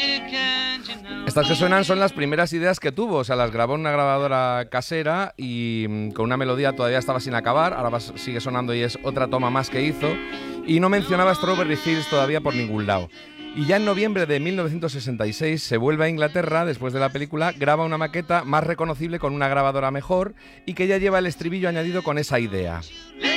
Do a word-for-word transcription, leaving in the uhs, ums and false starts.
Estas que suenan son las primeras ideas que tuvo, o sea, las grabó en una grabadora casera y mmm, con una melodía todavía estaba sin acabar, ahora va, sigue sonando y es otra toma más que hizo, y no mencionaba Strawberry Fields todavía por ningún lado. Y ya en noviembre de mil novecientos sesenta y seis se vuelve a Inglaterra, después de la película, graba una maqueta más reconocible con una grabadora mejor y que ya lleva el estribillo añadido con esa idea.